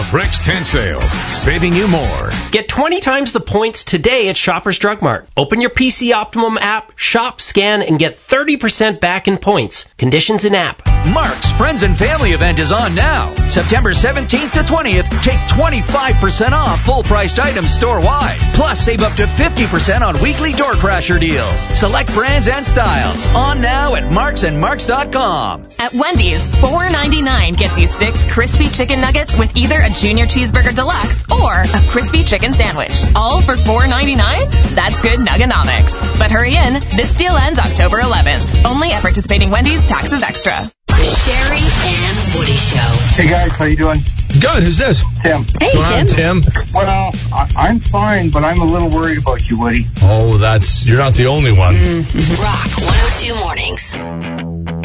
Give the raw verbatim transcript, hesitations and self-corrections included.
Bricks ten sale, saving you more. Get twenty times the points today at Shoppers Drug Mart. Open your P C Optimum app, shop, scan, and get thirty percent back in points. Conditions in app. Mark's Friends and Family event is on now. September seventeenth to twentieth, take twenty-five percent off full-priced items store-wide. Plus, save up to fifty percent on weekly door crasher deals. Select brands and styles. On now at marks and marks dot com. At Wendy's, four ninety-nine gets you six crispy chicken nuggets with either a Junior Cheeseburger Deluxe or a crispy chicken sandwich. All for four ninety-nine? That's good Nugganomics. But hurry in. This deal ends October eleventh. Only at participating Wendy's. Taxes extra. The Sherry and Woody Show. Hey guys, how you doing? Good. Who's this? Tim. Hey, What's going Tim. on, Tim? Well, I, I'm fine, but I'm a little worried about you, Woody. Oh, that's you're not the only one. Rock one oh two Mornings.